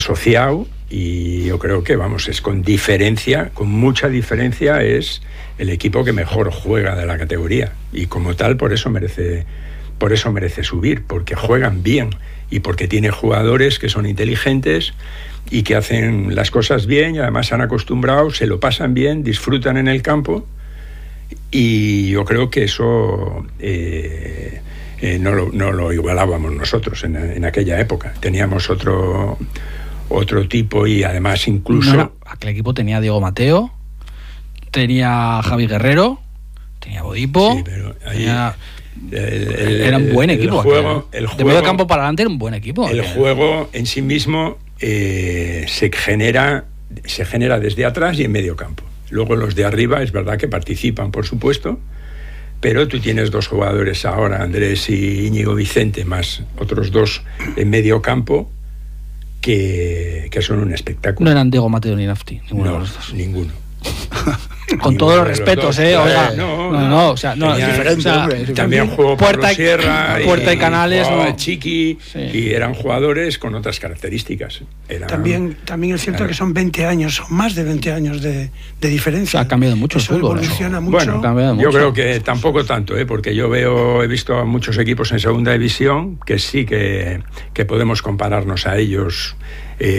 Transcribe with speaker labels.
Speaker 1: asociado, y yo creo que, vamos, es con mucha diferencia, es el equipo que mejor juega de la categoría, y como tal, por eso merece subir, porque juegan bien y porque tiene jugadores que son inteligentes y que hacen las cosas bien, y además se han acostumbrado, se lo pasan bien, disfrutan en el campo, y yo creo que eso no lo igualábamos nosotros en aquella época. Teníamos otro tipo, y además incluso...
Speaker 2: aquel equipo tenía a Diego Mateo, tenía a Javi Guerrero, tenía a Bodipo,
Speaker 1: sí, pero
Speaker 2: era un buen equipo.
Speaker 1: El juego,
Speaker 2: de medio campo para adelante era un buen equipo.
Speaker 1: El juego en sí mismo se genera desde atrás y en medio campo. Luego los de arriba es verdad que participan, por supuesto, pero tú tienes dos jugadores ahora, Andrés y Íñigo Vicente, más otros dos en medio campo, que son un espectáculo.
Speaker 2: No eran Diego Mateo ni Nafti, ninguno de los dos.
Speaker 1: Ninguno.
Speaker 2: Con todos los respetos, oiga. No,
Speaker 1: también jugó Pablo Sierra,
Speaker 2: Puerta y Canales,
Speaker 1: Chiqui, sí. Y eran jugadores con otras características.
Speaker 3: También es cierto que son 20 años, son más de 20 años de diferencia.
Speaker 2: Ha cambiado mucho el fútbol.
Speaker 3: Evoluciona mucho.
Speaker 1: Bueno, yo creo que tampoco tanto, porque he visto a muchos equipos en segunda división que sí que podemos compararnos a ellos